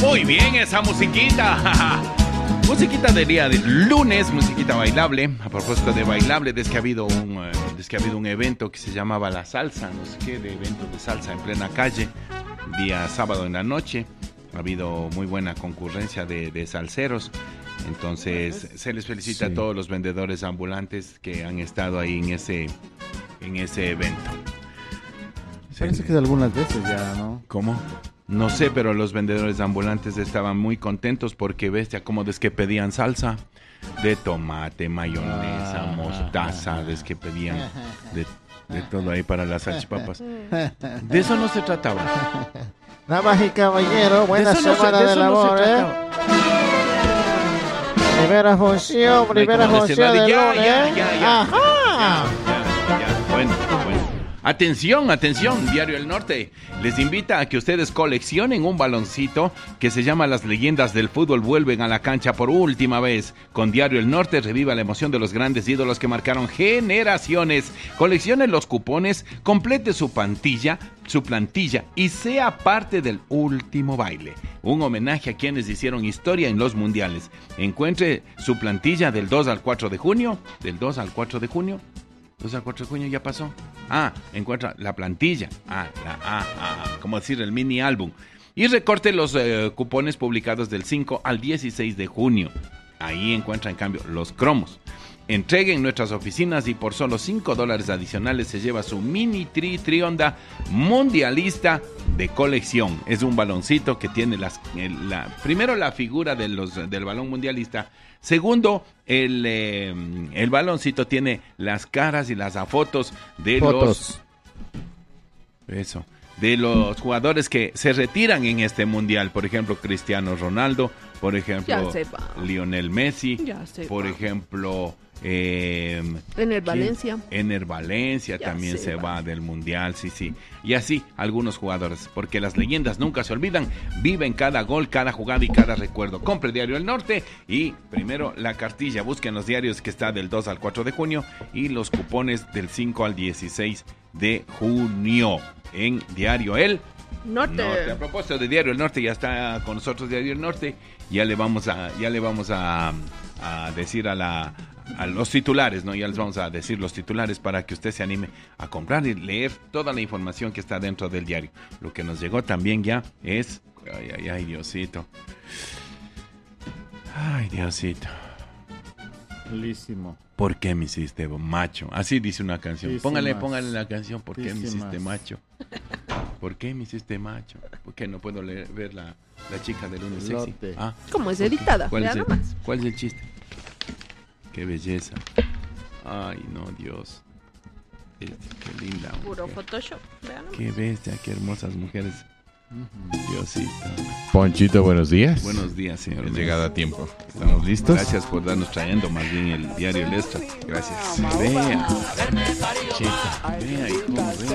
Muy bien esa musiquita. Musiquita de día de lunes, musiquita bailable. A propósito de bailable, desde que ha habido un evento que se llamaba La Salsa, no sé qué, de evento de salsa en plena calle, día sábado en la noche. Ha habido muy buena concurrencia de salseros. Entonces se les felicita a todos los vendedores ambulantes que han estado ahí en ese evento. Parece que de algunas veces ya, ¿no? ¿Cómo? No sé, pero los vendedores ambulantes estaban muy contentos porque bestia, como desde que pedían salsa de tomate, mayonesa, mostaza, desde que pedían de todo ahí para las salchipapas. De eso no se trataba. Damas y caballero, buena semana de labor, Primera función de lunes. Ajá. Bueno. Atención, Diario El Norte les invita a que ustedes coleccionen un baloncito que se llama Las leyendas del fútbol vuelven a la cancha por última vez. Con Diario El Norte reviva la emoción de los grandes ídolos que marcaron generaciones. Coleccione los cupones, complete su plantilla y sea parte del último baile. Un homenaje a quienes hicieron historia en los mundiales. Encuentre su plantilla del 2 al 4 de junio. Del 2 al 4 de junio. 2 al 4 de junio ya pasó. Encuentra la plantilla. Como decir, el mini álbum. Y recorte los cupones publicados del 5 al 16 de junio. Ahí encuentra, en cambio, los cromos. Entregue en nuestras oficinas y por solo $5 adicionales se lleva su mini trionda mundialista de colección. Es un baloncito que tiene primero la figura del balón mundialista. Segundo, el baloncito tiene las caras y las fotos de los jugadores que se retiran en este mundial. Por ejemplo, Cristiano Ronaldo, por ejemplo, Lionel Messi, por ejemplo, Ener Valencia. Ener Valencia también se va del mundial, sí. Y así algunos jugadores, porque las leyendas nunca se olvidan, viven cada gol, cada jugada y cada recuerdo. Compre Diario El Norte y primero la cartilla, busquen los diarios que está del 2 al 4 de junio y los cupones del 5 al 16 de junio en Diario El Norte. A propósito de Diario El Norte, ya está con nosotros Diario El Norte, ya le vamos a decir a los titulares, ¿no? Ya les vamos a decir los titulares para que usted se anime a comprar y leer toda la información que está dentro del diario. Lo que nos llegó también ya es... Ay, Diosito. Ay, Diosito. Lindísimo. ¿Por qué me hiciste macho? Así dice una canción. Póngale la canción. ¿Por qué me hiciste macho? ¿Por qué me hiciste macho? ¿Por qué no puedo ver la chica de lunes sexy? ¿Cómo es editada? ¿Cuál es el chiste? Qué belleza. Ay, no, Dios. Qué linda mujer. Puro Photoshop. Qué bestia, qué hermosas mujeres. Diosito. Ponchito, buenos días. Buenos días, señor. He llegado a tiempo. ¿Estamos listos? Gracias por darnos trayendo más bien el diario El Extra. Gracias. Vea. Chica. Vea, hijo,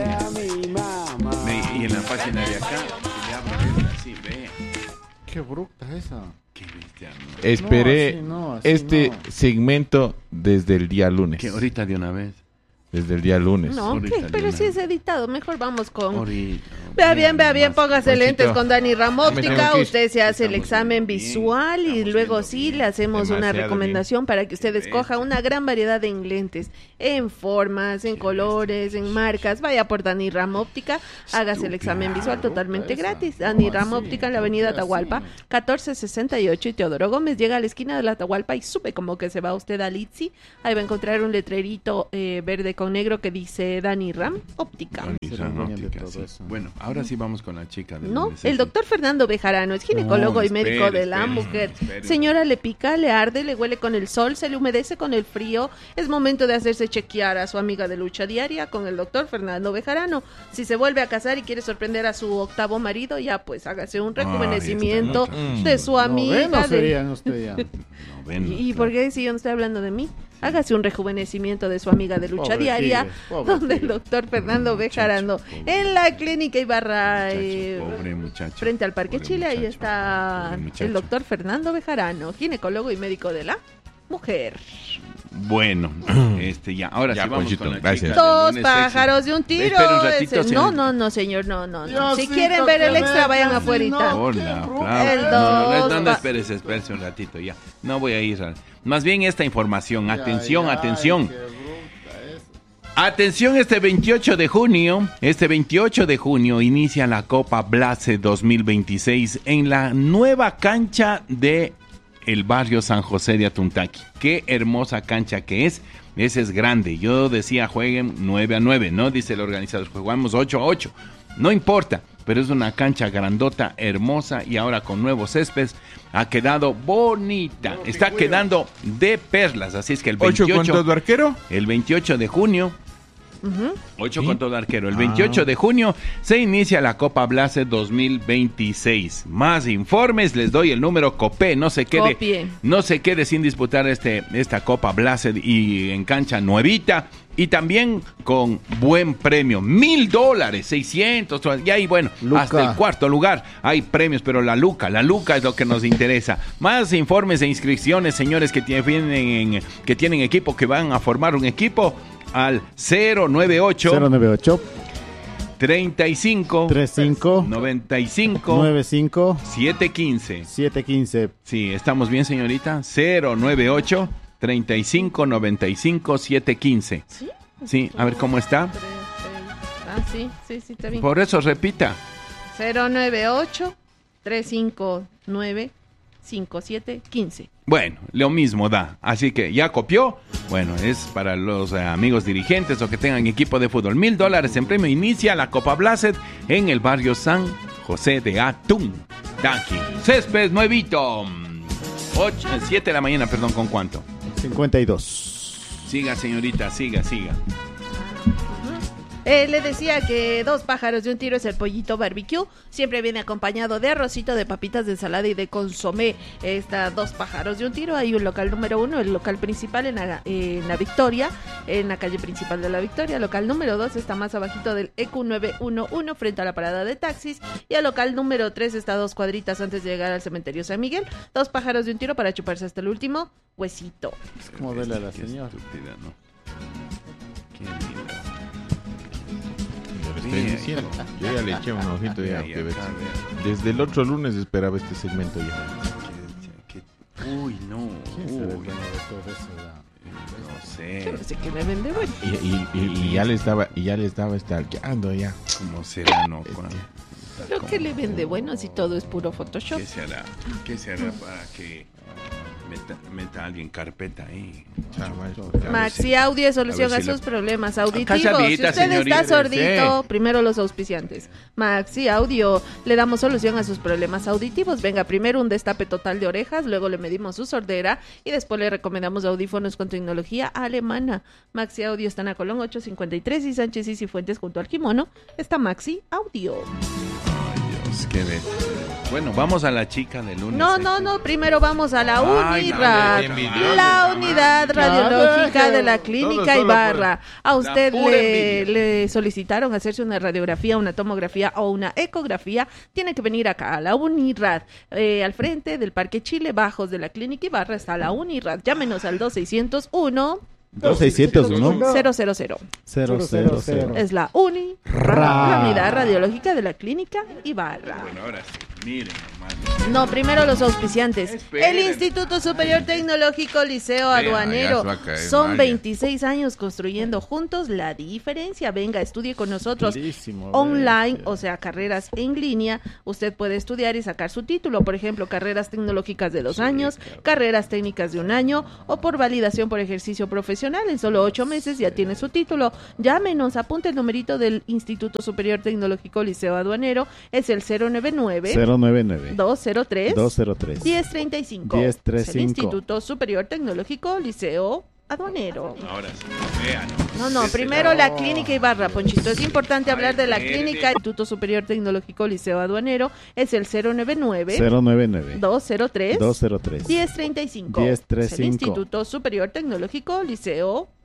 vea. Y en la página de acá, así, vea. Qué bruta esa. Qué bestia, ¿no? Esperé segmento desde el día lunes. Que ahorita de una vez. Desde el día lunes. No, pero si es editado, mejor vamos con... Vea bien, póngase lentes con Dani Ram Óptica, usted se hace el examen visual y luego le hacemos una recomendación para que usted escoja una gran variedad de lentes, en formas, en colores, en marcas. Vaya por Dani Ram Óptica, hágase el examen visual totalmente gratis. Dani Ram Óptica en la avenida Atahualpa, 1468 y Teodoro Gómez. Llega a la esquina de la Atahualpa y sube como que se va usted a Litsi. Ahí va a encontrar un letrerito verde con negro que dice Dani Ram Óptica. Bueno, ahora sí vamos con la chica. El doctor Fernando Bejarano es ginecólogo y médico de la mujer. Señora, le pica, le arde, le huele con el sol, se le humedece con el frío. Es momento de hacerse chequear a su amiga de lucha diaria con el doctor Fernando Bejarano. Si se vuelve a casar y quiere sorprender a su octavo marido, ya pues hágase un rejuvenecimiento de su amiga. ¿Y por qué si yo no estoy hablando de mí? Hágase un rejuvenecimiento de su amiga de lucha diaria, donde el doctor Fernando Bejarano, en la clínica Ibarra, frente al Parque Chile, ahí está el doctor Fernando Bejarano, ginecólogo y médico de la mujer. Bueno, ya, ahora ya, sí vamos Ponchito, con la gracias. chica. Dos pájaros de un tiro. Espera un ratito, señor. No, señor, no. Diosito, Si quieren ver el extra, vayan que afuera. Hola, El no, dos. espérese un ratito ya. No voy a ir. Más bien esta información. Atención. Atención, este 28 de junio inicia la Copa Blase 2026 en la nueva cancha de el barrio San José de Atuntaqui. Qué hermosa cancha que es. Ese es grande. Yo decía jueguen 9-9, ¿no? Dice el organizador, jugamos 8-8. No importa, pero es una cancha grandota, hermosa y ahora con nuevos céspedes ha quedado bonita. Está quedando de perlas, así es que el 28... ¿8 con todo arquero? El 28 de junio... 8 con todo arquero. El 28 de junio se inicia la Copa Blase 2026. Más informes, les doy el número COPE. No se quede sin disputar esta Copa Blase y en cancha nuevita. Y también con buen premio, $1,000, 600, y ahí bueno, Luca. Hasta el cuarto lugar hay premios, pero la Luca es lo que nos interesa. Más informes e inscripciones, señores que tienen equipo, que van a formar un equipo, al 098 35 95 715. Sí, ¿estamos bien, señorita? 098 35 95 715. Sí, a ver cómo está. Sí, está bien. Por eso repita. 098 359 5715. Bueno, lo mismo da. Así que ya copió. Bueno, es para los amigos dirigentes o que tengan equipo de fútbol. $1,000 en premio. Inicia la Copa Blase en el barrio San José de Atuntaqui. Césped nuevito. 7 de la mañana, perdón, ¿con cuánto? 52. Siga, señorita, siga. Le decía que 2 pájaros de un tiro es el pollito barbecue. Siempre viene acompañado de arrocito, de papitas, de ensalada y de consomé. 2 pájaros de un tiro. Hay un local número 1, el local principal en la Victoria, en la calle principal de la Victoria. Local número 2 está más abajito del EQ911 frente a la parada de taxis. Y el local número 3 está a 2 cuadritas antes de llegar al cementerio San Miguel. 2 pájaros de un tiro para chuparse hasta el último huesito. Es como verle a la señora. Estúpida, ¿no? Qué linda. Estoy diciendo. Yo ya le eché un ojito ya. Desde el otro lunes esperaba este segmento ya. Uy, no. No sé. Yo no sé qué me vende, bueno. Y ya le estaba stalkeando ya. ¿Cómo será, no? Pero ¿qué le vende bueno si todo es puro Photoshop? ¿Qué se hará para que meta alguien carpeta ahí? Maxi Audio es solución a sus problemas auditivos. Si usted está sordito, primero los auspiciantes. Maxi Audio, le damos solución a sus problemas auditivos. Venga, primero un destape total de orejas, luego le medimos su sordera y después le recomendamos audífonos con tecnología alemana. Maxi Audio está en a Colón 853 y Sánchez y Cifuentes junto al Kimono. Está Maxi Audio. Ay, Dios, qué bestia. Bueno, vamos a la chica del lunes. No, primero vamos a la UNIRAD, la unidad radiológica de la Clínica Ibarra. A usted le solicitaron hacerse una radiografía, una tomografía o una ecografía. Tiene que venir acá a la UNIRAD. Al frente del Parque Chile, bajos de la Clínica Ibarra, está la UNIRAD. Llámenos al 2601 000. Es la UNIRAD, la unidad radiológica de la Clínica Ibarra. Bueno, ahora sí, miren nomás. No, primero los auspiciantes. El Instituto Superior Tecnológico Liceo Aduanero. Son 26 años construyendo juntos la diferencia. Venga, estudie con nosotros online, o sea, carreras en línea. Usted puede estudiar y sacar su título. Por ejemplo, carreras tecnológicas de 2 años, carreras técnicas de 1 año o por validación por ejercicio profesional. En solo 8 meses ya tiene su título. Llámenos, apunte el numerito del Instituto Superior Tecnológico Liceo Aduanero. Es el 099 203 1035. Es el Instituto Superior Tecnológico Liceo Aduanero. Ahora sí, vean. No, primero la Clínica Ibarra, Ponchito. Es importante hablar de la Clínica Instituto Superior Tecnológico Liceo Aduanero. Es el 099 203 1035. Es el Instituto Superior Tecnológico Liceo